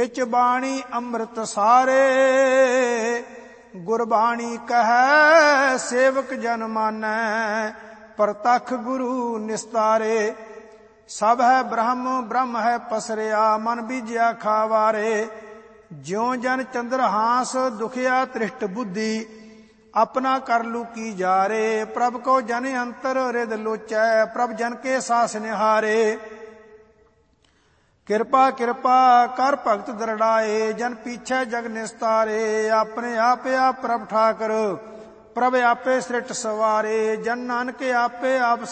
विच बाणी अमृत सारे। गुरबाणी कहे सेवक जन मानै, प्रतख गुरु निस्तारे। सब है ब्रह्म ब्रह्म है पसरिया, मन बीजिया खावारे। ज्यों जन चंद्रहास दुखिया त्रिष्ट बुद्धि, अपना कर लूकी जारे। प्रभ को जन अंतर हृद लोचै, प्रभ जन के सास निहारे। किरपा किरपा कर भगत दरड़ाए, जन पीछे जग निस्तारे। अपने आपे आप प्रभ ठाकर, प्रभ आपे सृष्ट सवारे। जन नानक आपे आप